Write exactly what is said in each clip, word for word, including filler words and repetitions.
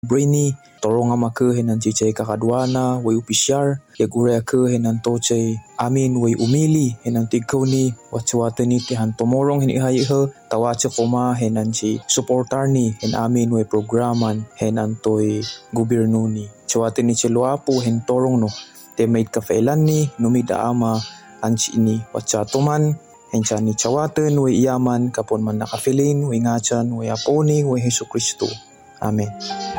Brainy, toro nga makahin ng chichay kakadwana, way upisyar, yagure akahin ng tochay, amin way umili, hinang tigkaw ni, watsuwata ni tihan tomorong hinihayiha, tawatsa koma, hinang chi, supportar ni, hin amin way programan, hinang toy gobyerno ni. Tsuwata ni chiluapo, hin torong no, te made kafailan ni, numida ama, anchi ini, watsato man, hensya ni chawatan, way iyaman, kapon man nakafilin, way ngachan, way aponi, way Hesu Kristo. Amen.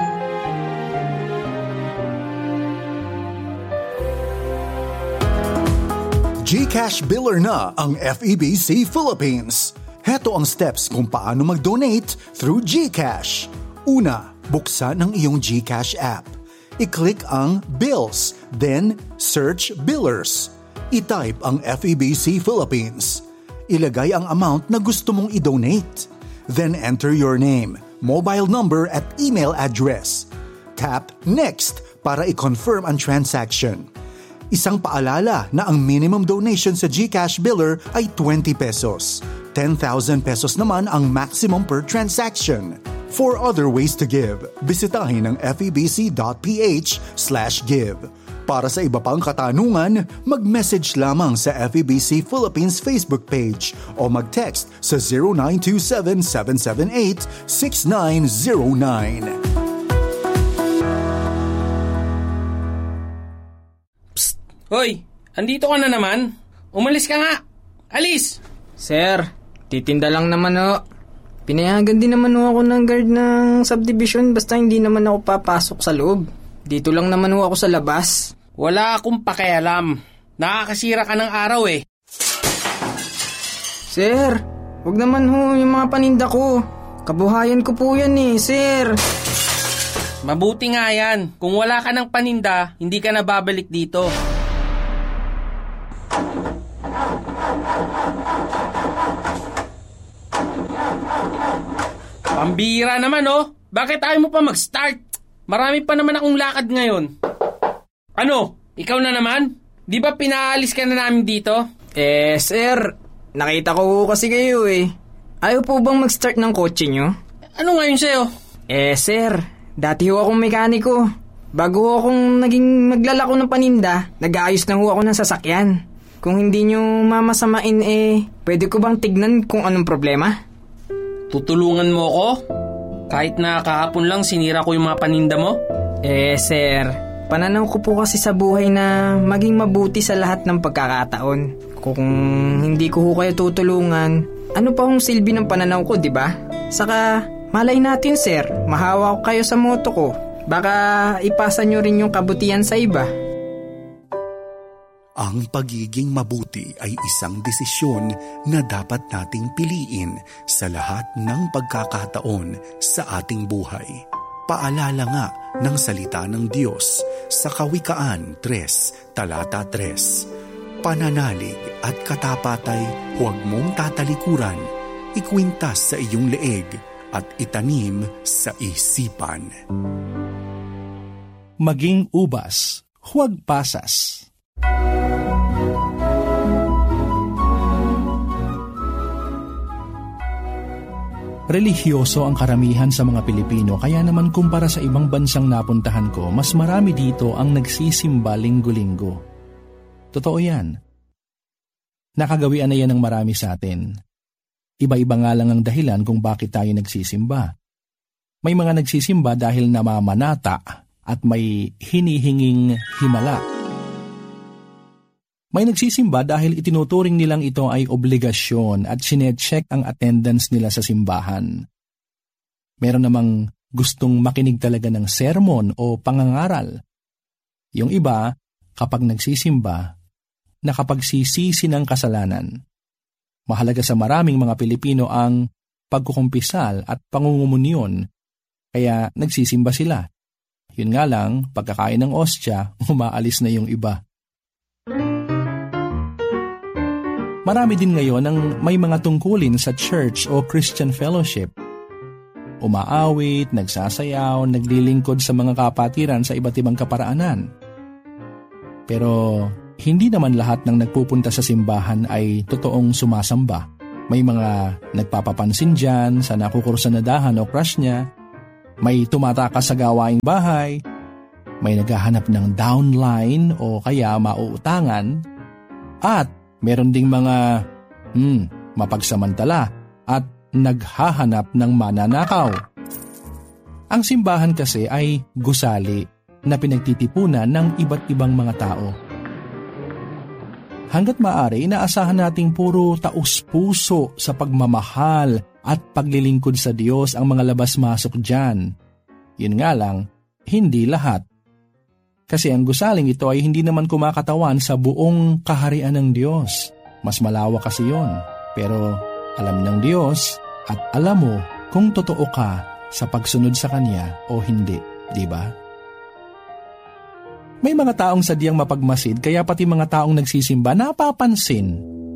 GCash Biller na ang F E B C Philippines. Heto ang steps kung paano mag-donate through GCash. Una, buksan ang iyong GCash app. I-click ang Bills, then search Billers. I-type ang F E B C Philippines. Ilagay ang amount na gusto mong i-donate. Then enter your name, mobile number at email address. Tap Next para i-confirm ang transaction. Isang paalala na ang minimum donation sa GCash Biller ay twenty pesos. ten thousand pesos naman ang maximum per transaction. For other ways to give, bisitahin ang febc.ph slash give. Para sa iba pang katanungan, mag-message lamang sa F E B C Philippines Facebook page o mag-text sa zero nine two seven, seven seven eight, six nine zero nine. Hoy, andito ka na naman? Umalis ka nga. Alis! Sir, titinda lang naman o. Pinayagan din naman o ako ng guard ng subdivision basta hindi naman ako papasok sa loob. Dito lang naman o ako sa labas. Wala akong pakialam. Nakakasira ka ng araw eh. Sir, wag naman ho yung mga paninda ko. Kabuhayan ko po yan eh, sir. Mabuti nga yan. Kung wala ka ng paninda, hindi ka na babalik dito. Pambira naman oh. Bakit ayaw mo pa mag-start? Marami pa naman akong lakad ngayon. Ano? Ikaw na naman? Di ba pinaalis ka na namin dito? Eh sir, nakita ko kasi kayo eh. Ayaw po bang mag-start ng kotse nyo? Ano ngayon sa'yo? Eh sir, dati ho akong mekaniko. Bago ho akong naging maglalako ng paninda, nag-aayos na ho ako ng sasakyan. Kung hindi nyo mamasamain eh, pwede ko bang tignan kung anong problema? Tutulungan mo ako? Kahit na kahapon lang sinira ko yung mga paninda mo? Eh sir, pananaw ko po kasi sa buhay na maging mabuti sa lahat ng pagkakataon. Kung hindi ko ho kayo tutulungan, ano pa hong silbi ng pananaw ko, di ba? Saka, malay natin sir, mahawa ko kayo sa moto ko. Baka ipasa nyo rin yung kabutihan sa iba. Ang pagiging mabuti ay isang desisyon na dapat nating piliin sa lahat ng pagkakataon sa ating buhay. Paalala nga ng salita ng Diyos sa Kawikaan three, talata three. Pananalig at katapatay huwag mong tatalikuran, ikwintas sa iyong leeg at itanim sa isipan. Maging ubas, huwag pasas. Relihiyoso ang karamihan sa mga Pilipino, kaya naman kumpara sa ibang bansang napuntahan ko, mas marami dito ang nagsisimba linggo-linggo. Totoo yan. Nakagawian na yan ng marami sa atin. Iba-iba nga lang ang dahilan kung bakit tayo nagsisimba. May mga nagsisimba dahil namamanata at may hinihinging himala. May nagsisimba dahil itinuturing nilang ito ay obligasyon at sinecheck ang attendance nila sa simbahan. Meron namang gustong makinig talaga ng sermon o pangangaral. Yung iba, kapag nagsisimba, nakapagsisisi ng kasalanan. Mahalaga sa maraming mga Pilipino ang pagkukumpisal at pangungumunyon, kaya nagsisimba sila. Yun nga lang, pagkakain ng ostya, umaalis na yung iba. Marami din ngayon ang may mga tungkulin sa church o Christian fellowship. Umaawit, nagsasayaw, naglilingkod sa mga kapatiran sa iba't ibang kaparaanan. Pero hindi naman lahat ng nagpupunta sa simbahan ay totoong sumasamba. May mga nagpapapansin dyan sa nakukursonadahan o crush niya. May tumatakas sa gawaing bahay, may naghahanap ng downline o kaya mauutangan, at meron ding mga hmm, mapagsamantala at naghahanap ng mananakaw. Ang simbahan kasi ay gusali na pinagtitipunan ng iba't ibang mga tao. Hanggat maaari, inaasahan nating puro taus-puso sa pagmamahal at paglilingkod sa Diyos ang mga labas-masok dyan. Yun nga lang, hindi lahat. Kasi ang gusaling ito ay hindi naman kumakatawan sa buong kaharian ng Diyos. Mas malawak kasi yun. Pero alam ng Diyos at alam mo kung totoo ka sa pagsunod sa Kanya o hindi, di ba? May mga taong sadyang mapagmasid kaya pati mga taong nagsisimba napapansin.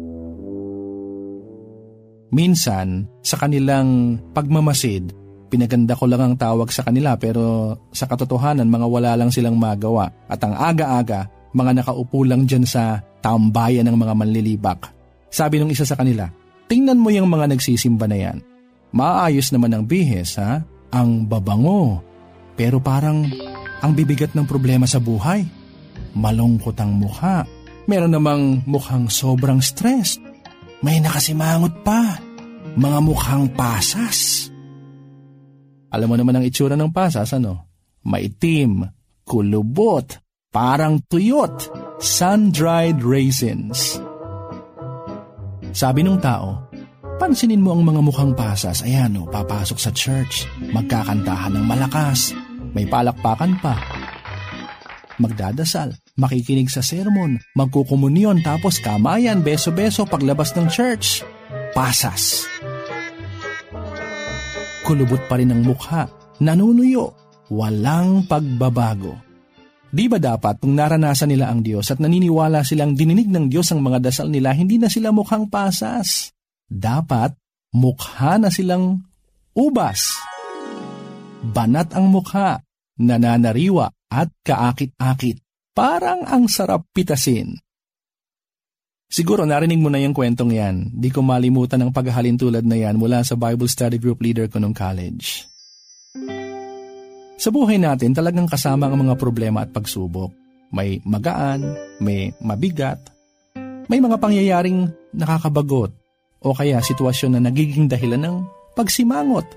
Minsan, sa kanilang pagmamasid, pinaganda ko lang ang tawag sa kanila pero sa katotohanan mga wala lang silang magawa at ang aga-aga, mga nakaupo lang dyan sa tambayan ng mga manlilibak. Sabi nung isa sa kanila, tingnan mo yung mga nagsisimba na yan. Maayos naman ang bihis, ha? Ang babango. Pero parang ang bibigat ng problema sa buhay. Malungkot ang mukha. Meron namang mukhang sobrang stressed. May nakasimangot pa. Mga mukhang pasas. Alam mo naman ang itsura ng pasas, ano? Maitim, kulubot, parang tuyot, sun-dried raisins. Sabi nung tao, pansinin mo ang mga mukhang pasas. Ayan o, papasok sa church, magkakantahan ng malakas, may palakpakan pa. Magdadasal, makikinig sa sermon, magkukomunyon tapos kamayan, beso-beso paglabas ng church. Pasas. Kulubot pa rin ang mukha, nanunuyo, walang pagbabago. Di ba dapat kung naranasan nila ang Diyos at naniniwala silang dininig ng Diyos ang mga dasal nila, hindi na sila mukhang pasas? Dapat mukha na silang ubas. Banat ang mukha, nananariwa at kaakit-akit. Parang ang sarap pitasin. Siguro narinig mo na yung kwentong yan. Di ko malimutan ang paghahalin tulad na yan mula sa Bible study group leader ko nung college. Sa buhay natin talagang kasama ang mga problema at pagsubok. May magaan, may mabigat, may mga pangyayaring nakakabagot o kaya sitwasyon na nagiging dahilan ng pagsimangot.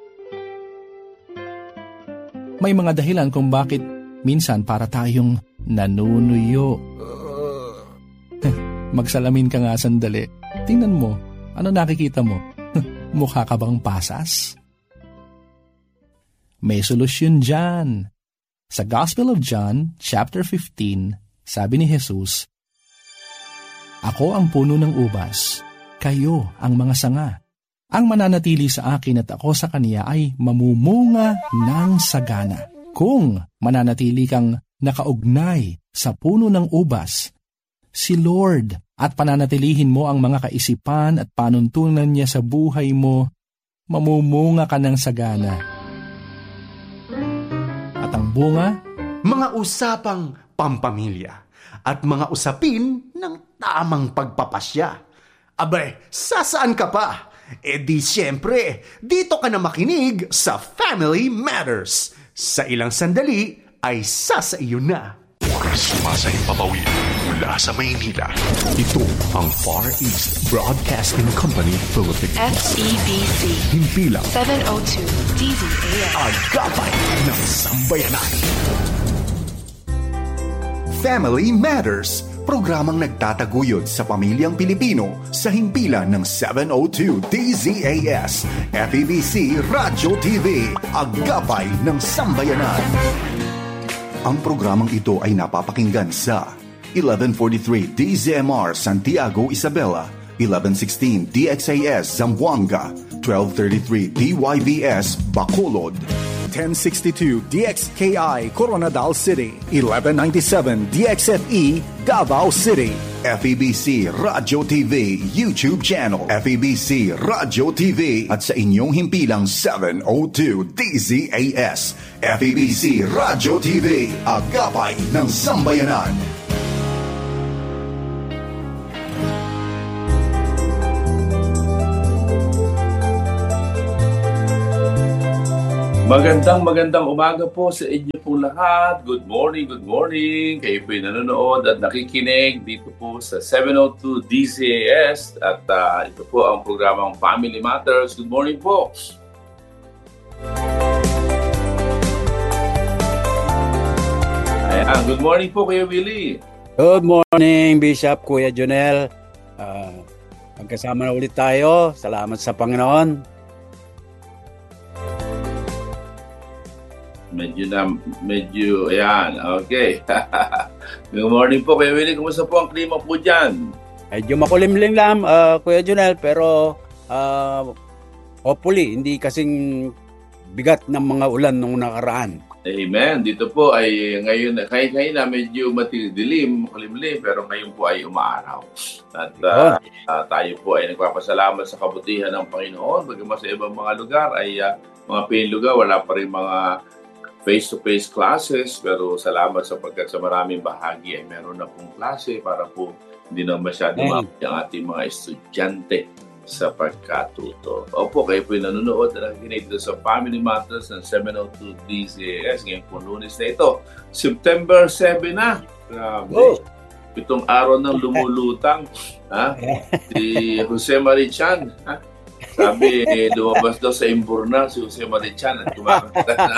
May mga dahilan kung bakit minsan para tayong nanunuyo. Magsalamin ka nga sandali. Tingnan mo, ano nakikita mo? Mukha ka bang pasas? May solusyon dyan. Sa Gospel of John, chapter fifteen, sabi ni Jesus, ako ang puno ng ubas, kayo ang mga sanga. Ang mananatili sa akin at ako sa kaniya ay mamumunga ng sagana. Kung mananatili kang nakaugnay sa puno ng ubas, si Lord, at pananatilihin mo ang mga kaisipan at panuntunan niya sa buhay mo, mamumunga ka ng sagana. At ang bunga? Mga usapang pampamilya at mga usapin ng tamang pagpapasya. Abay, sasaan ka pa? E di siyempre, dito ka na makinig sa Family Matters. Sa ilang sandali ay sasaiyo na. Sumasayang papawid mula sa Maynila. Ito ang Far East Broadcasting Company Philippines. F E B C. Himpilang seven oh two D Z A S. Agapay ng Sambayanan. Family Matters, programang nagtataguyod sa pamilyang Pilipino sa himpilan ng seven oh two D Z A S. F E B C Radyo T V, Agapay ng Sambayanan. Ang programang ito ay napapakinggan sa eleven forty-three D Z M R Santiago, Isabela, eleven sixteen D X A S Zamboanga, twelve thirty-three D Y V S Bacolod, ten sixty-two D X K I Coronadal City, eleven ninety-seven D X F E Davao City. F E B C Radyo T V YouTube channel, F E B C Radyo T V, at sa inyong himpilang seven oh two D Z A S. F E B C Radyo T V, Agapay ng Sambayanan. Magandang magandang umaga po sa inyo pong lahat. Good morning, good morning. Kayo po'y nanonood at nakikinig dito po sa seven oh two D Z A S at uh, ito po ang programang Family Matters. Good morning po. Ayan, good morning po Kuya Willie. Good morning, Bishop Kuya Jonel. Uh, magkasama na ulit tayo. Salamat sa Panginoon. Medyo na, medyo, ayan, okay. Good morning po Kuya Willie. Kumusta po ang klima po dyan? Medyo makulimlim lang, uh, Kuya Jonel, pero uh, hopefully, hindi kasing bigat ng mga ulan nung nakaraan. Amen. Dito po ay ngayon, kahit ngayon na medyo matidilim, makulimlim, pero ngayon po ay umaaraw. At uh, uh, tayo po ay nagpapasalamat sa kabutihan ng Panginoon. Bagamat sa ibang mga lugar ay uh, mga pinlugar, wala pa rin mga face-to-face classes, pero salamat sapagkat sa maraming bahagi ay meron na pong klase para po hindi na masyado mapit ang ating mga estudyante sa pagkatuto. Opo, kayo po yung nanonood na nakikinig dito sa Family Matters ng seven oh two D Z A S. Ngayon po Lunes na ito. September seven na. Grabe. Oh. Itong araw ng lumulutang. Ha? Si Jose Marichan. Ha? Sabi, eh, lumabas daw sa Imburna si Jose Marichan at kumakanta na.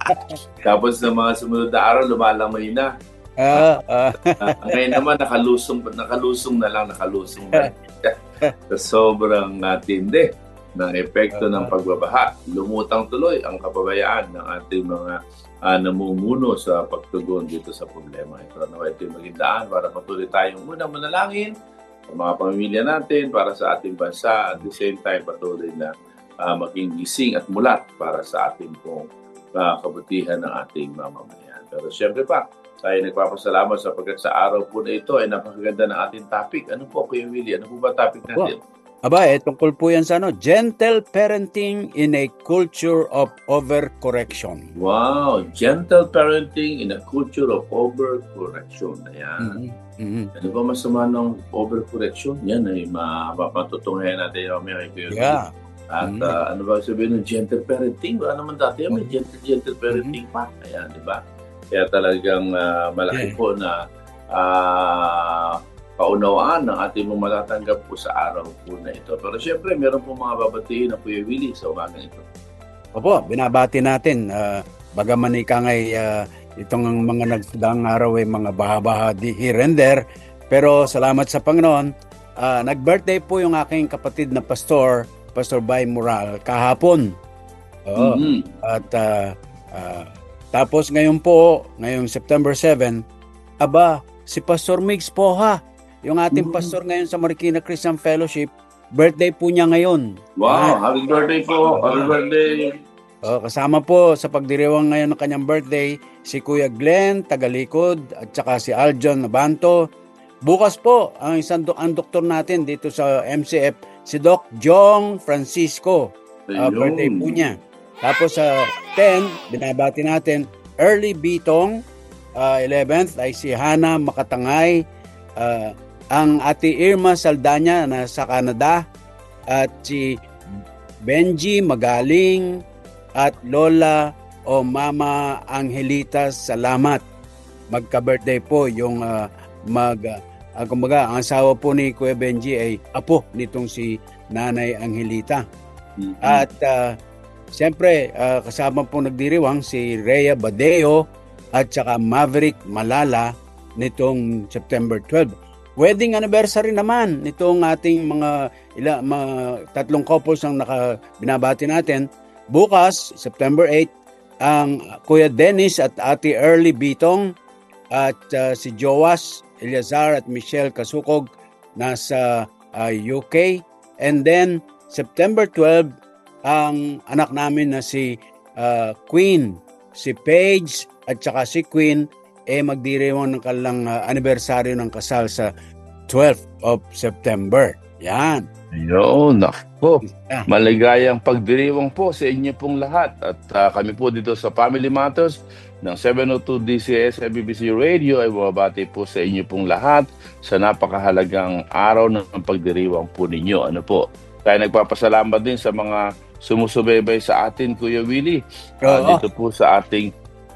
Tapos sa mga sumunod na araw, lumalamay na. Uh, uh. uh, ngayon naman, nakalusong, nakalusong na lang, nakalusong na. Sa sobrang uh, tindi ng epekto ng pagbabaha. Lumutang tuloy ang kapabayaan ng ating mga uh, namumuno sa pagtugon dito sa problema ito. Ano, ito yung maging daan para patuloy tayong muna manalangin sa mga pamilya natin, para sa ating bansa, at the same time patuloy na uh, maging gising at mulat para sa ating pong uh, kabutihan ng ating mamamayan. Pero siyempre pa, tayo nagpapasalamat sapagkat sa araw po na ito ay napakaganda ng ating topic. Ano po, Kuya Willie? Ano po ba topic natin? Wow. Aba, eh, tungkol po yan sa ano, gentle parenting in a culture of overcorrection. Wow, gentle parenting in a culture of overcorrection. Ayan. Mm-hmm. Mm-hmm. Ano ba masama ng overcorrection? Yan ay mapapatutunghayan natin yung may Kuya Willie. Yeah. At mm-hmm. uh, ano ba sabihin ng gentle parenting? Wala naman dati yan, may gentle, gentle parenting mm-hmm. pa. Ayan, di ba? Kaya talagang uh, malaki po na uh, kaunawaan ng ating mga matatanggap po sa araw po na ito. Pero siyempre, meron po mga babatiin na Kuya Willie sa umaga ito. Opo, binabati natin. Uh, bagaman ikangay uh, itong mga nagdaang araw ay mga baha-baha di here and there. Pero salamat sa Panginoon. Uh, nag-birthday po yung aking kapatid na pastor, Pastor Bay Moral, kahapon. Oo. Mm-hmm. At uh, uh, tapos ngayon po, ngayong September seven, aba, si Pastor Migs po ha, yung ating mm-hmm. pastor ngayon sa Marikina Christian Fellowship, birthday po niya ngayon. Wow, happy birthday po, happy birthday. Oh, kasama po sa pagdiriwang ngayon ng kanyang birthday, si Kuya Glenn Tagalikod at saka si Aljon Nabanto. Bukas po, ang isang do- ang doktor natin dito sa M C F, si Doc Jong Francisco. Uh, birthday po niya. Tapos sa uh, ten, binabati natin, Early Bitong, uh, eleventh ay si Hana Makatangay, uh, ang Ate Irma Saldanya na sa Canada, at si Benji Magaling, at Lola o Mama Angelita Salamat. Magka-birthday po yung uh, mag, uh, kumbaga, ang asawa po ni Kuya Benji ay apo nitong si Nanay Angelita. Mm-hmm. At uh, siyempre, uh, kasama po nagdiriwang si Rhea Badeo at saka Maverick Malala nitong September twelfth. Wedding anniversary naman nitong ating mga, ila, mga tatlong couples ang naka, binabati natin. Bukas, September eighth, ang Kuya Dennis at Ate Early Bitong at uh, si Joas Eliazar at Michelle Kasukog nasa uh, U K. And then, September twelfth, ang anak namin na si uh, Queen, si Paige at saka si Queen eh magdiriwang ng kanilang uh, anibersaryo ng kasal sa twelfth of September. Yan. Yo, nako. Maligayang pagdiriwang po sa inyo pong lahat. At uh, kami po dito sa Family Matters ng seven oh two D C S B B C Radio ay bumabati po sa inyo pong lahat sa napakahalagang araw ng pagdiriwang po ninyo. Ano po? Kaya nagpapasalamat din sa mga sumusubaybay sa atin, Kuya Willie. Uh, Oo. dito po sa ating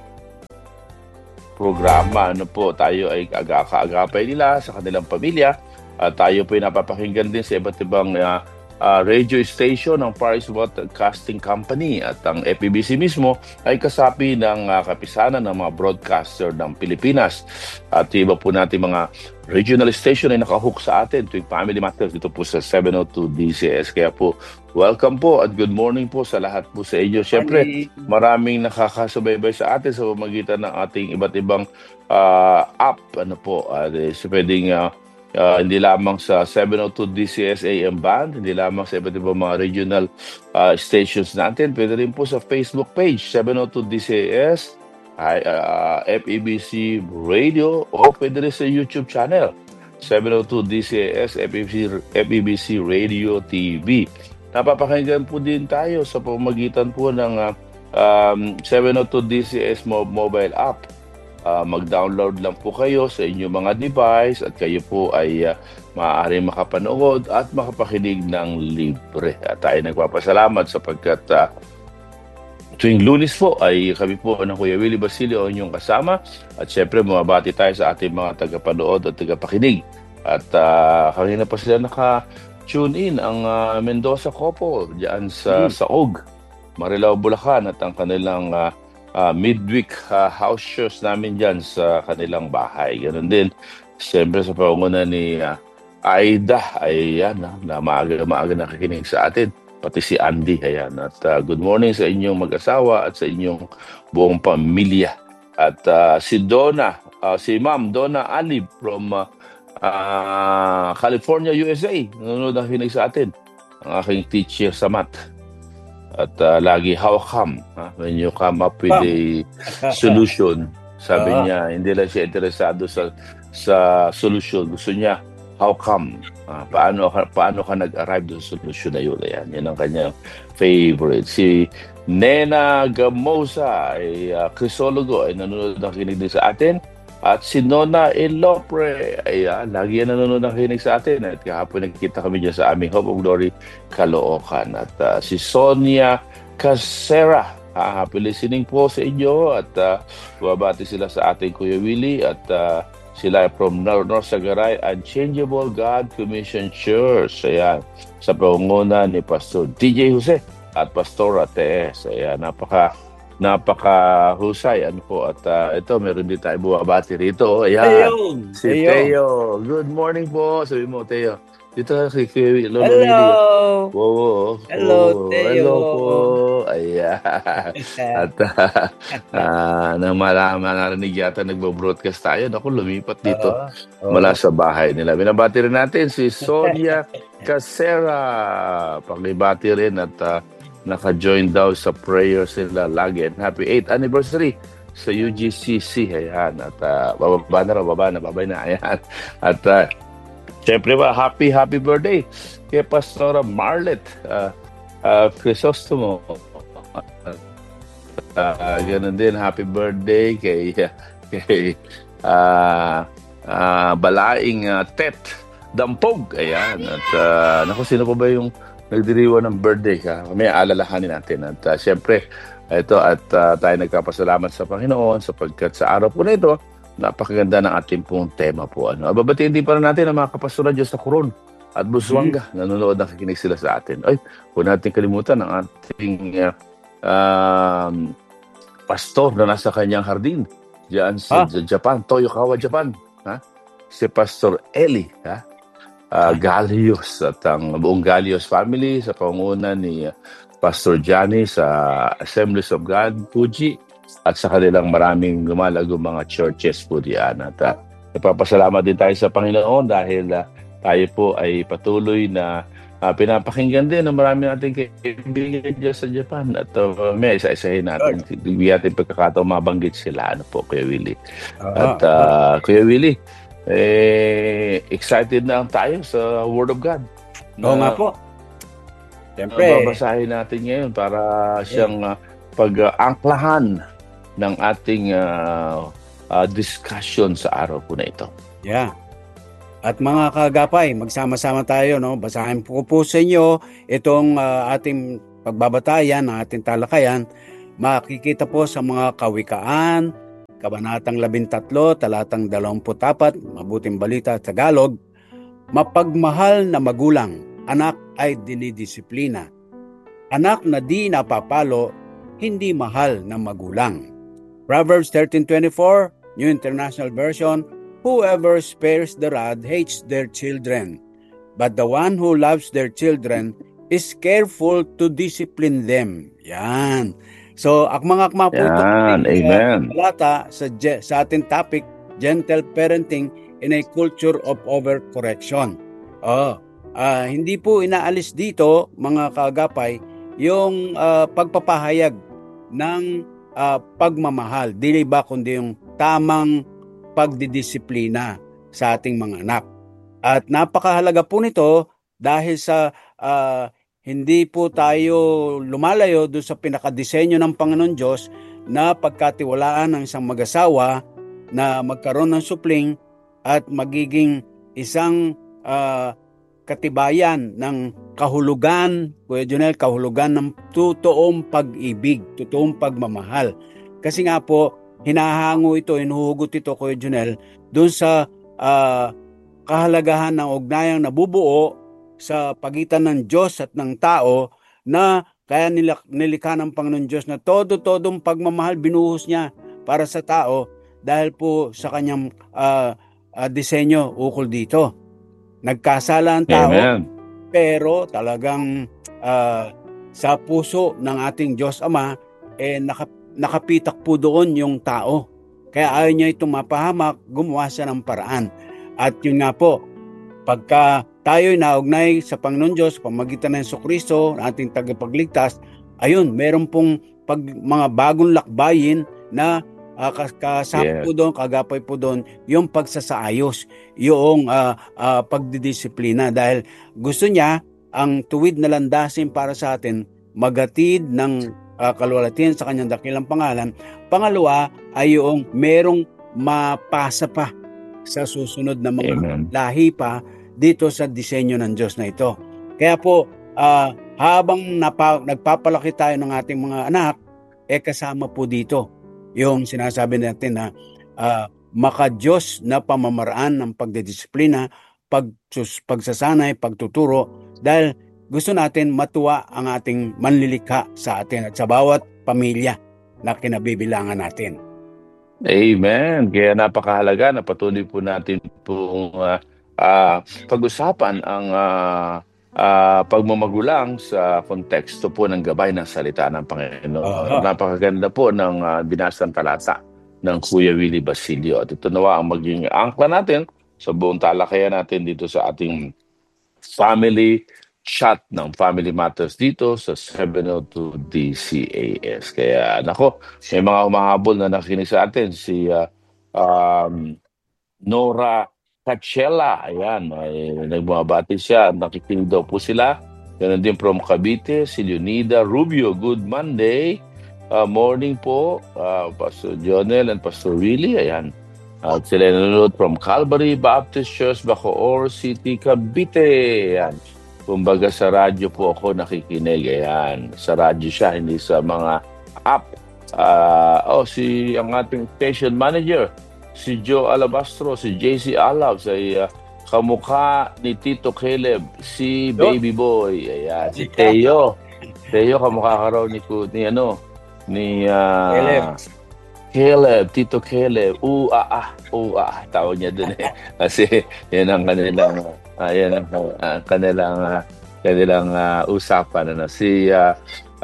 programa, ano po, tayo ay aga-agapay nila sa kanilang pamilya. At tayo po ay napapakinggan din sa iba't ibang uh, uh, radio station ng Far East Broadcasting Company. At ang F E B C mismo ay kasapi ng uh, kapisanan ng mga broadcaster ng Pilipinas. At iba po natin mga regional station ay nakahook sa atin tuwing Family Matters dito po sa seven oh two D C S. Kaya po, welcome po at good morning po sa lahat po sa inyo. Siyempre, maraming nakakasubaybay sa atin sa pamagitan ng ating iba't ibang uh, app. Ano po, uh, so pwedeng uh, uh, hindi lamang sa seven oh two D C S A M band, hindi lamang sa iba't ibang mga regional uh, stations natin. Pwede rin po sa Facebook page, seven oh two D C S, ay, uh, F E B C Radio, o pwede rin sa YouTube channel, seven oh two D C S F E B C, F E B C Radio T V. Napapakinggan po din tayo sa pamamagitan po ng uh, um, seven oh two D C S mo- mobile app. Uh, mag-download lang po kayo sa inyong mga device at kayo po ay uh, maaaring makapanood at makapakinig ng libre. At tayo nagpapasalamat sapagkat uh, tuwing Lunes po ay kami po ng Kuya Willie Basilio ang inyong kasama. At syempre mabati tayo sa ating mga tagapanood at tagapakinig. At uh, kanina pa sila naka-tune in ang uh, Mendoza Couple diyan sa hmm. Saog, Marilao, Bulacan, at ang kanilang uh, uh, midweek uh, house shows namin dyan sa kanilang bahay. Ganun din, siyempre sa pangunguna ni uh, Aida, ay yan, uh, na maaga-maaga nakikinig sa atin. Pati si Andy, ayan. At uh, good morning sa inyong mag-asawa at sa inyong buong pamilya. At uh, si Donna, uh, si Ma'am Donna Alib from uh, uh, California, U S A. Nanonood ang kinig sa atin. Ang aking teacher sa math. At uh, lagi, how come? Uh, when you come up with a solution, sabi uh-huh. niya, hindi lang siya interesado sa sa solution. Gusto niya, how come? Uh, paano, paano ka nag-arrive doon sa solution na yun? Ayan, yun ang kanyang favorite. Si Nena Gamosa, ay uh, Crisologo, ay nanonood ng kinig din sa atin. At si Nona Elopre, ay uh, lagi yan nanonood ng kinig sa atin. At kahapon nagkita kami dyan sa aming Hope of Glory, Caloocan. At uh, si Sonia Casera, uh, happy listening po sa inyo. At uh, babati sila sa ating Kuya Willie. At uh, sila from North Sagaray, Unchangeable God Commission Church. Ayan, sa pangunguna ni Pastor D J Jose at Pastora T S. Ayan, napaka napaka-husay. Ano po, at uh, ito, meron din tayo buwabati rito. Ayan, Ayun. si Ayun. Teo. Good morning po. Sabi mo, Teo. Dito si Lolo Willie. Hello. Wow. Hello, oh, Teo. Hello po. Ayan. At uh, uh, nang malaman narinig yata nagbo-broadcast tayo. Naku, lumipat dito uh, uh, mula sa bahay nila. Binabati rin natin si Sonia Casera. Pakibati rin at uh, naka-join daw sa prayers nila lagi. And happy eighth anniversary sa U G C C. Ayan. At uh, bababa na, bababa na, babay na. Ayan. At uh, siyempre ba, happy, happy birthday kay Pastora Marlet uh, uh, Crisostomo. Uh, uh, ganun din, happy birthday kay, kay uh, uh, Balaing uh, Tet Dampog. Ayan. At uh, naku, sino pa ba yung nagdiriwan ng birthday ka? May alalahanin natin. At uh, siyempre, ito at uh, tayo nagpapasalamat sa Panginoon sapagkat sa araw po na ito, napakaganda ng ating pong tema po. Ano? Babatiin din pa rin natin ang mga kapastoran dyan sa Coron at Busuanga. Mm-hmm. Nanonood, nakikinig sila sa atin. Ay, huwag natin kalimutan ang ating uh, um, pastor na nasa kanyang hardin dyan sa ah. Japan, Toyokawa, Japan. Ha? Si Pastor Eli, ha? Uh, Galios at ang buong Galios family sa pangunguna ni uh, Pastor Johnny sa Assemblies of God, Fuji, at sa kanilang maraming lumalagong mga churches po diyan. At uh, nagpapasalamat din tayo sa Panginoon dahil uh, tayo po ay patuloy na uh, pinapakinggan din ng marami nating kaibigan dyan sa Japan. At uh, may isa-isahin natin, bigyan natin pagkakataon mabanggit sila. Ano po, Kuya Willie? Uh-huh. At uh, Kuya Willie, eh, excited na tayo sa Word of God. Oo nga po. Siyempre. Uh, babasahin natin ngayon para siyang uh, pag-angklahan ng ating uh, uh, discussion sa araw po na ito. Yeah. At mga kagapay, magsama-sama tayo, no? Basahin po po sa inyo itong uh, ating pagbabatayan ng ating talakayan, makikita po sa mga kawikaan, Kabanatang labintatlo, talatang dalawamput apat, Mabuting Balita Tagalog, mapagmahal na magulang, anak ay dinidisiplina. Anak na di napapalo, hindi mahal ng magulang. Proverbs thirteen twenty-four, New International Version, whoever spares the rod hates their children, but the one who loves their children is careful to discipline them. Yan. So, akmang-akma po ito. Yan, amen. Talata sa, sa ating topic, gentle parenting in a culture of overcorrection. Oh, uh, hindi po inaalis dito, mga kaagapay, yung uh, pagpapahayag ng uh, pagmamahal. Dili ba kundi yung tamang pagdidisiplina sa ating mga anak. At napakahalaga po nito dahil sa uh, hindi po tayo lumalayo doon sa pinakadisenyo ng Panginoon Diyos na pagkatiwalaan ng isang mag-asawa na magkaroon ng supling at magiging isang uh, katibayan ng kahulugan, Kuya Jonel, kahulugan ng totoong pag-ibig, totoong pagmamahal. Kasi nga po, hinahango ito, hinuhugot ito, Kuya Jonel, doon sa uh, kahalagahan ng ugnayang nabubuo sa pagitan ng Diyos at ng tao na kaya nilikha ng Panginoon Diyos na todo-todong pagmamahal binuhos niya para sa tao dahil po sa kanyang uh, uh, disenyo ukol dito. Nagkasala ang tao, Amen. Pero talagang uh, sa puso ng ating Diyos Ama, eh, nakap- nakapitak po doon yung tao. Kaya ayaw niya itong mapahamak, gumawa siya ng paraan. At yun nga po, pagka tayo'y naugnay sa Panginoon Diyos, pamagitan ng Jesucristo, ating tagapagligtas, ayun, meron pong pag, mga bagong lakbayin na uh, kasama yeah. po doon, kagapay po doon, yung pagsasaayos, yung uh, uh, pagdidisiplina. Dahil gusto niya, ang tuwid na landasin para sa atin, magatid ng uh, kaluwalhatian sa kanyang dakilang pangalan. Pangalawa ay yung merong mapasa pa sa susunod na mga Amen. Lahi pa dito sa disenyo ng Diyos na ito. Kaya po, uh, habang napa, nagpapalaki tayo ng ating mga anak, eh kasama po dito yung sinasabi natin na uh, maka-Diyos na pamamaraan ng pagdidisiplina, pag, pagsasanay, pagtuturo, dahil gusto natin matuwa ang ating manlilikha sa atin at sa bawat pamilya na kinabibilangan natin. Amen. Kaya napakahalaga na patuloy po natin pong uh, Uh, pag-usapan ang uh, uh, pagmamagulang sa konteksto po ng gabay ng salita ng Panginoon. Uh-huh. Napakaganda po ng uh, binasang talata ng Kuya Willie Basilio. At ito nawa ang maging angkla natin sa buong talakayan natin dito sa ating family chat ng Family Matters dito sa seven oh two D C A S. Kaya nako, may mga humahabol na nakikinig sa atin. Si uh, um, Nora Kachela, ayan, ay nagbabati siya, nakikinig daw po sila. Yan din from Cavite, si Leonida Rubio, good Monday, uh, morning po, uh, Pastor Jonel and Pastor Willie, ayan. At sila nanonood from Calvary Baptist Church, Bacoor City, Cavite, ayan. Kumbaga sa radyo po ako nakikinig, ayan. Sa radyo siya, hindi sa mga app. Uh, oh, si ang ating station manager, si Joe Alabastro, si J C Alabs ay uh, kamukha ni Tito Caleb, si Baby Boy, ayan, si Teo. Teo kamukha ka raw ni, ni ano, ni uh, Caleb. Caleb, Tito Caleb. U ah ah, u ah, tawag niya dun eh. Kasi yan ang kanilang uh, yan ang uh, kanilang uh, kanilang uh, usapan ano. Si uh,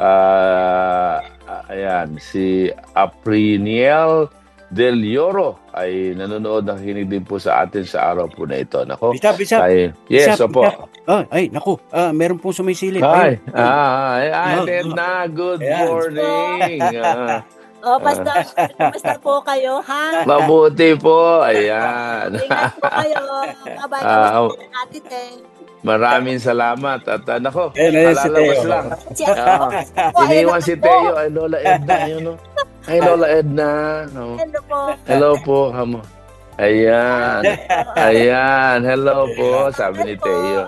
uh, ayan, si Apriniel Del Yoro ay nanonood, nakikinig din po sa atin sa araw po na ito. Nako. Bisa, bisa. Ay, yes, bisa, opo. Bisa. Oh, ay, naku. Uh, meron po sumisilip. Ay, ay, ah, ay, ay, Edna, good Ayan. Morning. Ah. Oh, pastor, pastor po kayo, ha? Mabuti po. Ayan. Ingat po kayo. Kabay Ah, naman natin eh. Maraming salamat. At uh, nako, Eh, ayun si kalalawas Teo. lang. Si Ah, iniwan si Teo. Ay, Lola Edna. Yun, no? Ay, Lola Edna. Oh. Hello po. Hello po. Hamo. Ayan. Ayan. Hello po, sabi ni Teo.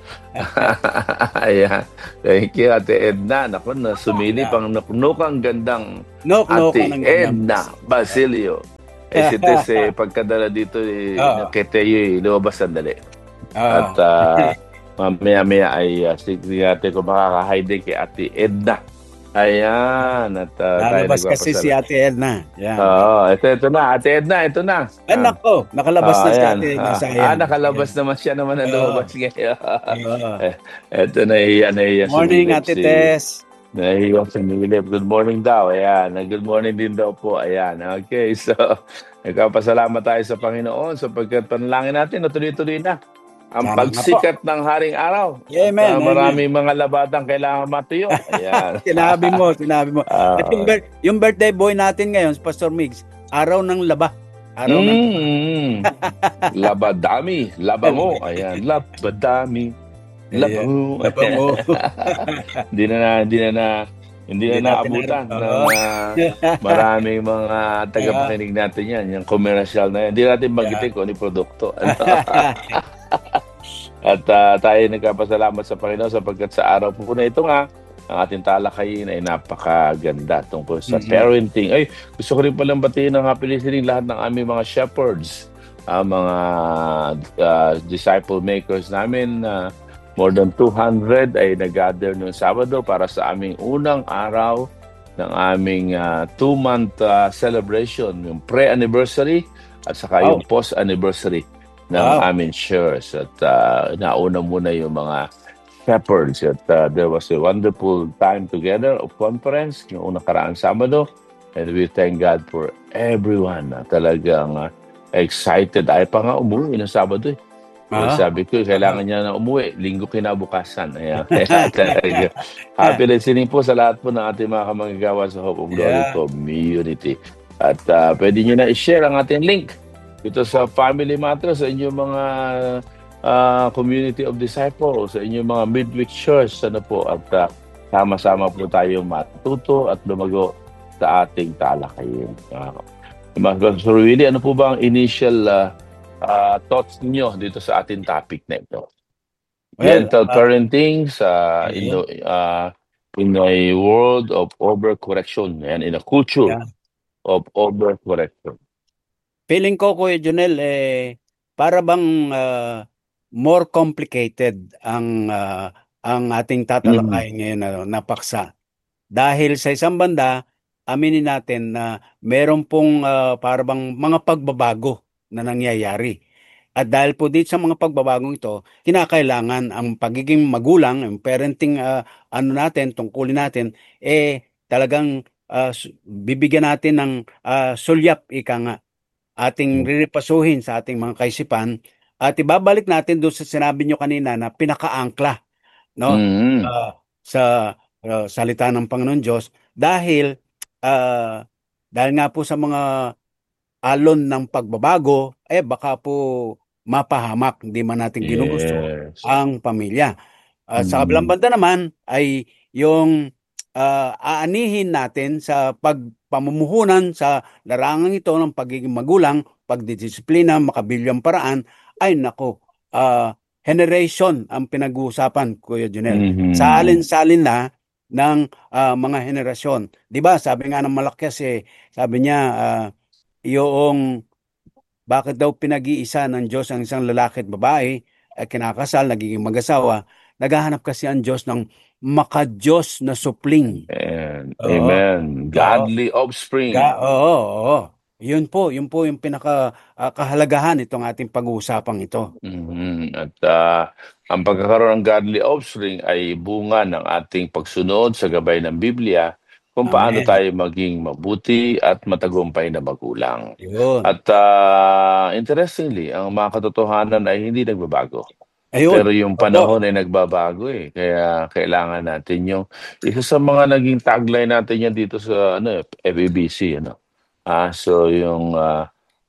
Ayan. Thank you, Ate Edna. Naku, na sumili pang nuknukang gandang Nok-nokan Ate ang gandang Edna Basilio. Eh, si Tess, eh, pagkadala dito, eh, Oo. kay Teo, eh, lumabas sandali. Oo. At ah, mamaya-maya ay uh, sige ate ko makaka-hide kay Ate Edna. Ayan. At uh, tayo Lalabas kasi si nagpapasalamat. Ate Edna. Yan. Oo, ito, ito na. Ate Edna, ito na. Ay, nako. Nakalabas Ah, na si ayan. Ate Edna. Ah, Sayang. ah, nakalabas naman siya naman ang Oo. lumabas ngayon. Oo. Eh, Ito, nahiya, nahiya Morning, sumilip Ate si... Tess. Nahiya sumilip. Good morning daw. Ayan. Good morning din daw po. Ayan. Okay, so nagpapasalamat tayo sa Panginoon sapagkat panalangin natin na tuloy-tuloy na ang Tama nga po. pagsikat ng haring araw. Amen, At, uh, amen. maraming mga labatang kailangan matuyo. Ayan. Sinabi mo, sinabi mo. Ah. At yung, bir- yung birthday boy natin ngayon, Pastor Migs, araw ng laba. Araw ng Mm. Labadami, labango. Ayan, labadami. Labango. Labango. Hindi na na, hindi na na, hindi na Hindi natin naabutan alam. ng Oo. ah, maraming mga tagapakinig natin yan. Yung commercial na yan. Hindi natin magitin kung ano yung produkto. Ano? At ah, tayo nagpapasalamat sa Panginoon sapagkat sa araw po na ito nga, ang ating talakayin ay napakaganda tungkol sa Mhm. parenting. Ay, gusto ko rin palang batiin ng happy listening lahat ng aming mga shepherds, ang mga ah, disciple makers namin. ah, more than two hundred ay nag-gather noong Sabado para sa aming unang araw ng aming ah, two-month ah, celebration, yung pre-anniversary at saka yung post-anniversary ng Wow. aming church. At ah, nauna muna yung mga shepherds. At uh, there was a wonderful time together of conference noong nakaraang Sabado. And we thank God for everyone na talagang uh, excited. Ay pa nga umuwi ng Sabado eh. Ah. Eh, sabi ko, kailangan niya na umuwi. Linggo kinabukasan. Ayan. Kaya talaga. Happy listening po sa lahat po ng ating mga kamagagawa sa Hope of Glory Yeah. Community. At uh, pwede nyo na i-share ang ating link dito sa Family Matters, sa inyong mga uh, Community of Disciples, sa inyong mga midweek church. Ano po, at uh, sama-sama po tayong matuto at lumago sa ating talakayin. Uh, Pastor Willie, ano po ba ang initial uh, uh, thoughts niyo dito sa ating topic na ito? Well, Gentle uh, parenting sa yeah. in, the, uh, in a world of overcorrection and in a culture Yeah. of overcorrection. Feeling ko, Kuya Junel, eh, para bang ah, more complicated ang ah, ang ating tatalakayin ngayon na, na paksa. Dahil sa isang banda, aminin natin na meron pong ah, para bang mga pagbabago na nangyayari. At dahil po dito sa mga pagbabagong ito, kinakailangan ang pagiging magulang, ang parenting ah, ano natin, tungkulin natin, eh talagang ah, su- bibigyan natin ng ah, sulyap, ika nga, ating rirepasuhin sa ating mga kaisipan at ibabalik natin doon sa sinabi nyo kanina na pinakaangkla, no? Mhm. Ah, sa ah, salita ng Panginoon Diyos dahil ah, dahil nga po sa mga alon ng pagbabago, eh baka po mapahamak, hindi man natin ginugusto Yes. ang pamilya. At sa Mm. kabilang banda naman ay yung ah, aanihin natin sa pagpamumuhunan sa larangan ito ng pagiging magulang, pagdidisiplina, makabilyang paraan, ay nako, ah, generation ang pinag-uusapan, Kuya Junel. Mhm. Salin-salin na ng ah, mga henerasyon. 'Di ba? Sabi nga ng Malakyas eh, sabi niya ah, yung bakit daw pinag-iisa ng Diyos ang isang lalaki at babae ay kinakasal, nagiging mag-asawa, naghahanap kasi ang Diyos ng maka-Diyos na supling. And, Oo. amen. Godly offspring. Ga, oo, oo. Yun po, yun po yung pinaka ah, kahalagahan itong ating pag-uusapang ito. Mhm. At ah, ang pagkakaroon ng godly offspring ay bunga ng ating pagsunod sa gabay ng Biblia kung paano Amen. tayo maging mabuti at matagumpay na magulang. Yun. At ah, interestingly, ang mga katotohanan ay hindi nagbabago. Ayun. Pero yung Opo. panahon ay nagbabago eh. Kaya kailangan natin yung isa sa mga naging tagline natin yan dito sa ano F E B C ano. Ah, so yung ah,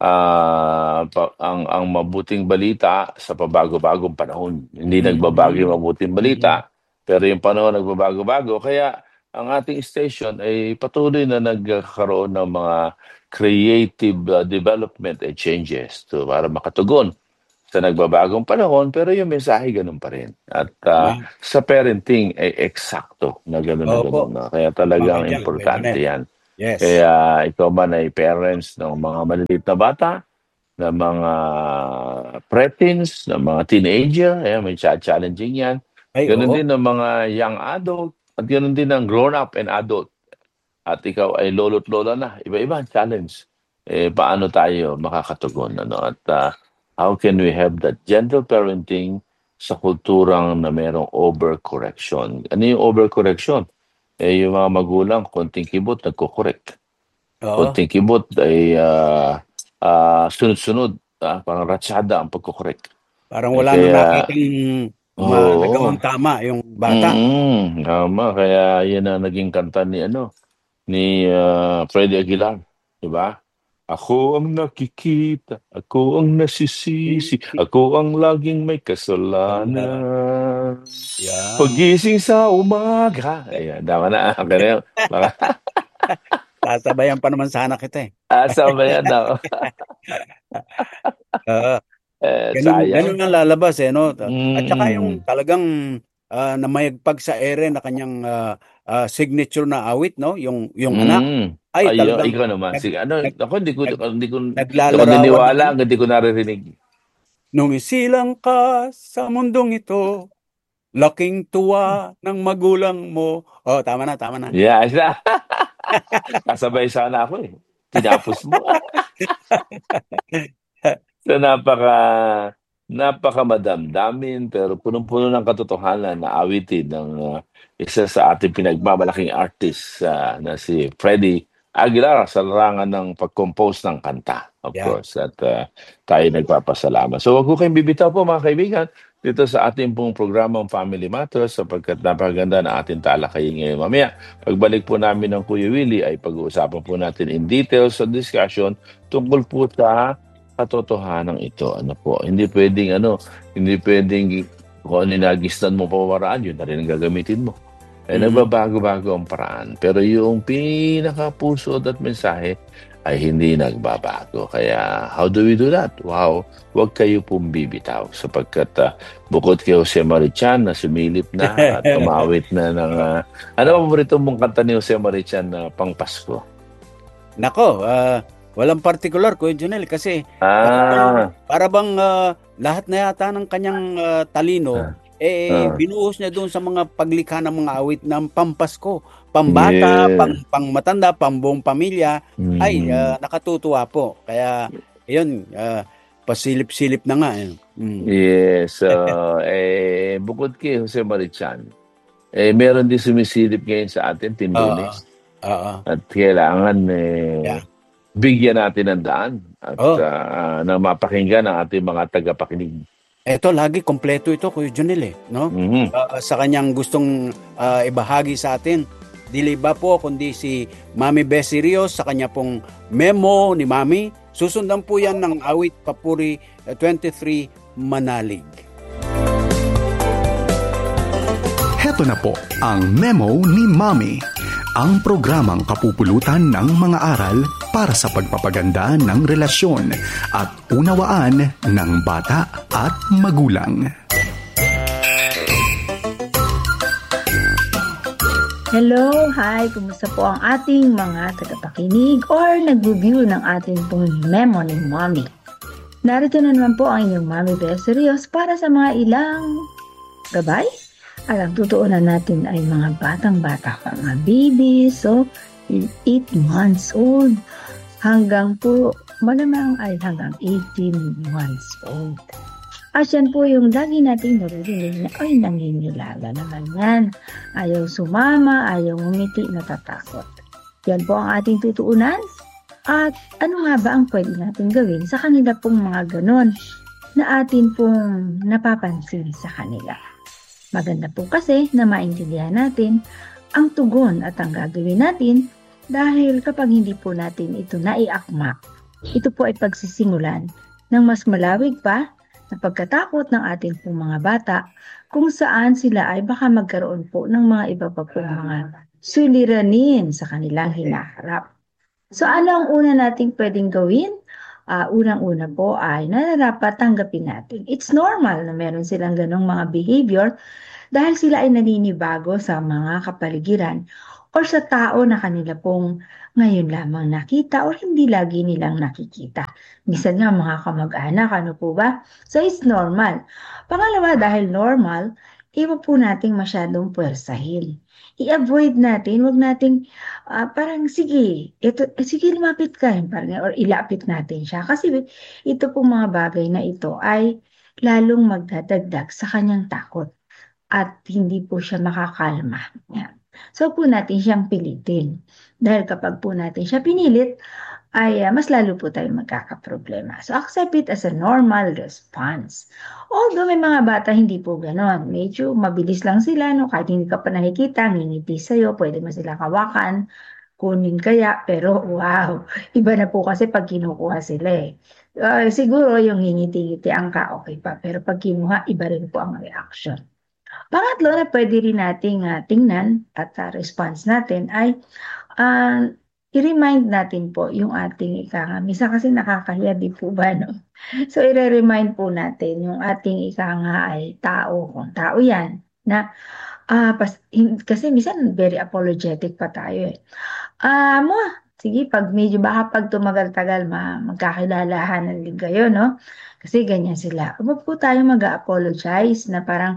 ah, pa- ang ang mabuting balita sa pabago-bagong panahon. Hindi Mhm. nagbabago yung mabuting balita, pero yung panahon nagbabago-bago. Kaya ang ating station ay patuloy na nagkakaroon ng mga creative uh, development and changes to para makatugon sa nagbabagong panahon, pero yung mensahe ganun pa rin. At uh, sa parenting, ay eh, eksakto na gano'n na gano'n. Na. Kaya talagang Bakit yan? importante Pwede yan. Yes. Kaya ikaw man ay parents ng mga maliliit na bata, ng mga preteens, ng mga teenager, ayan, may challenging yan. Ay, Ganun oo. din ng mga young adult, at ganun din ng grown-up and adult. At ikaw ay lolo't lola na, iba-iba ang challenge. Eh, paano tayo makakatugon? Ano? At uh, how can we have that gentle parenting sa kulturang na merong overcorrection? Ano yung overcorrection? Eh, yung mga magulang, konting kibot, nagko-correct. Oo. Konting kibot ay uh, uh, sunod-sunod. Uh, parang ratsada ang pagko-correct. Parang wala eh, kaya, na nakitang oh, nagawang tama yung bata. Mm, tama. Kaya yan ang naging kanta ni ano ni uh, Freddie Aguilar, di ba? Ako ang nakikita, ako ang nasisisi, ako ang laging may kasalanan. Yeah. Pagising sa umaga. Ayan, tama na. Okay na. Sasabayan pa naman sana kita eh. Ah, sabayan na. uh, eh, ganun, ganun ang lalabas eh, no? Mm. At saka yung talagang uh, namayagpag sa ere na kanyang uh, uh, signature na awit, no? Yung yung mm. anak. Ay, Ay, talagang ikaw naman. nag, Sige, ano, nag, ako hindi ko, nag, hindi ko, naglalarawan ako naniniwala, hindi ko naririnig. Nung isilang ka sa mundong ito, laking tuwa ng magulang mo. Oh, tama na, tama na. Yeah, kasabay sana ako eh. Tinapos mo. So, napaka, napaka madamdamin, pero punong-puno ng katotohanan na awitin ng uh, isa sa ating pinagmamalaking artist uh, na si Freddie Aguilar sa larangan ng pag-compose ng kanta, of yeah. course. At uh, tayo nagpapasalamat. So, wag ko kayong bibitaw po mga kaibigan dito sa ating pong programang Family Matters sapagkat napakaganda na ating talakayin ngayon mamaya. Pagbalik po namin ng Kuya Willie ay pag-uusapan po natin in details sa discussion tungkol po sa katotohanan ito. Ano po, hindi pwedeng ano, hindi pwedeng kung ano nagistan mo pawaraan, yun na rin ang gagamitin mo. Eh, mm-hmm. nagbabago-bago ang paraan. Pero yung pinakapuso at mensahe ay hindi nagbabago. Kaya, how do we do that? Wow, huwag kayo pong bibitaw sapagkat uh, bukod kay Jose Marichan na sumilip na at umawit na ng... Uh, ano ang paborito mong kanta ni Jose Marichan na uh, pang Pasko? Nako, uh, walang particular, Kuya Junel, kasi ah. para bang uh, lahat na yata ng kanyang uh, talino, ah. eh, uh. binuhos niya doon sa mga paglikha ng mga awit ng pampasko, pambata, yeah. pang, pang matanda, pambuong pamilya, mm. ay uh, nakatutuwa po. Kaya, yun, uh, pasilip-silip na nga. Eh. Mm. Yes, uh, eh, bukod kay Jose Marichan, eh, meron din sumisilip ngayon sa atin, Tindunes. Uh, uh, uh. At kailangan, eh, yeah. bigyan natin ng daan at oh. uh, na mapakinggan ang ating mga tagapakinig. Eto, lagi kompleto ito, Kuya Junel, eh, no? Mm-hmm. Uh, sa kanyang gustong uh, ibahagi sa atin. Dili ba po, kundi si Mami Bessie Rios sa kanya pong memo ni Mami. Susundan po yan ng awit Papuri uh, twenty-three, Manalig. Heto na po ang memo ni Mami. Ang programang kapupulutan ng mga aral para sa pagpapaganda ng relasyon at unawaan ng bata at magulang. Hello, hi, kumusta po ang ating mga tagapakinig or nag-review ng ating pong memo ni Mommy? Narito na naman po ang inyong Mami Bessie Rios para sa mga ilang gabay. Alam, tutuunan natin ay mga batang-bata, mga babies, so eight months old, hanggang po, malamang ay hanggang eighteen months old. At yan po yung lagi nating naririnig na, ay, nanginilala naman yan. Ayaw sumama, ayaw umiti, natatakot. Yan po ang ating tutuunan. At ano nga ba ang pwede natin gawin sa kanila pong mga ganon na atin pong napapansin sa kanila? Maganda po kasi na maintindihan natin ang tugon at ang gagawin natin dahil kapag hindi po natin ito naiakma, ito po ay pagsisimulan ng mas malawig pa na pagkatakot ng ating pong mga bata kung saan sila ay baka magkaroon po ng mga iba pa pong mga suliranin sa kanilang hinaharap. So ano ang una nating pwedeng gawin? Uh, unang-una po ay nararapat tanggapin natin. It's normal na meron silang ganong mga behavior dahil sila ay naninibago sa mga kapaligiran or sa tao na kanila pong ngayon lamang nakita or hindi lagi nilang nakikita. Minsan nga mga kamag-anak, ano po ba? So it's normal. Pangalawa, dahil normal, iba po nating masyadong puwersahin. I-avoid natin, wag nating uh, parang sige, ito, sige lumapit ka, parang, or ilapit natin siya. Kasi ito pong mga bagay na ito ay lalong magdadagdag sa kanyang takot at hindi po siya makakalma. Yan. So po natin siyang pilitin. Dahil kapag po natin siya pinilit, ay uh, mas lalo po tayo magkakaproblema. So accept it as a normal response. Although may mga bata hindi po ganon. Medyo mabilis lang sila, no? Kahit hindi ka pa nakikita, ngingiti sa'yo, pwede mo sila kawakan, kunin kaya, pero wow, iba na po kasi pag kinukuha sila eh. Uh, siguro yung ngingiti-ngiti ang ka, okay pa. Pero pag kinuha, iba rin po ang reaction. Pangatlo na pwede rin nating uh, tingnan at uh, response natin ay uh, i-remind natin po yung ating ikanga. Misa kasi nakakahiya, di po ba, no? So, i-remind po natin yung ating ikanga ay tao. Kung tao yan, na, uh, pas, in, kasi misan very apologetic pa tayo eh. Ah, uh, mo, sige, pag medyo baka pag tumagal-tagal, ma, magkakilalahanan din kayo, no? Kasi ganyan sila. Huwag po tayo mag-apologize na parang,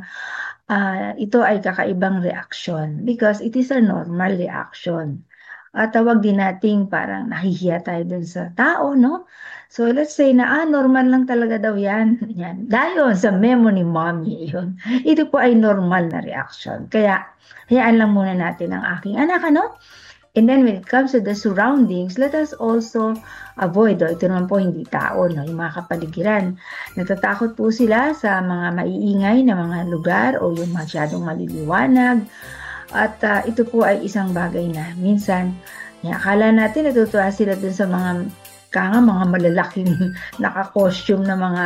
uh, ito ay kakaibang reaction because it is a normal reaction. At tawag din nating parang nahihiya tayo dun sa tao, no? So, let's say na, ah, normal lang talaga daw yan. yan. Dahil sa memo ni mommy, yun. Ito po ay normal na reaction. Kaya, hayaan lang muna natin ang aking anak, ano? And then, when it comes to the surroundings, let us also avoid, oh, ito naman po hindi tao, no? Yung mga kapaligiran. Natatakot po sila sa mga maiingay na mga lugar o yung masyadong maliliwanag. At uh, ito po ay isang bagay na minsan, akala natin natutuwa sila dun sa mga kanga, mga malalaking naka-costume na mga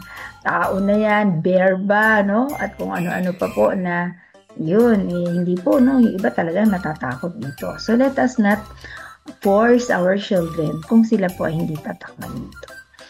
tao na yan, bear ba, no? At kung ano-ano pa po na yun, eh, hindi po, no? Yung iba talaga natatakot dito. So let us not force our children kung sila po ay hindi tatakman dito.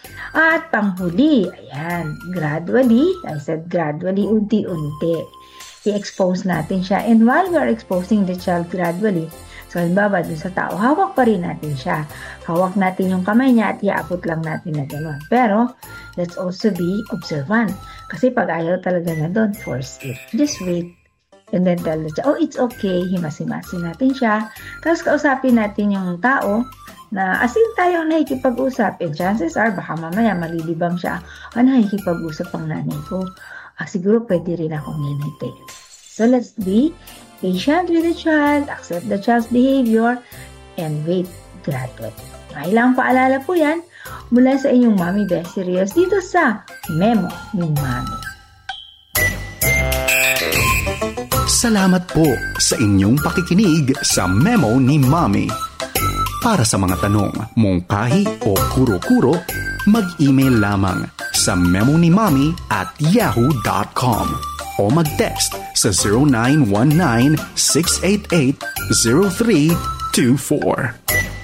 At panghuli, ayan, gradually, I said gradually, unti-unti. I-expose natin siya. And while we are exposing the child gradually, so halimbawa dun sa tao, hawak pa rin natin siya. Hawak natin yung kamay niya at iaabot lang natin na gano'n. Pero, let's also be observant. Kasi pag ayaw talaga na doon, force it. Just wait. And then tell the child, oh, it's okay. Himas-himasin natin siya. Tapos kausapin natin yung tao na as in tayong nakikipag-usap. And chances are, baka mamaya malilibang siya. Ah, nakikipag-usap ang nanay ko. Ah, siguro pwede rin akong ngingiti. So let's be patient with the child, accept the child's behavior, and wait gradually. Kailang paalala po yan mula sa inyong Mommy Best Serious dito sa Memo ni Mommy. Salamat po sa inyong pakikinig sa Memo ni Mommy. Para sa mga tanong, mungkahi o kuro-kuro, mag-email lamang sa memonimommy at yahoo dot com o mag-text sa zero nine one nine six eight eight zero three two four.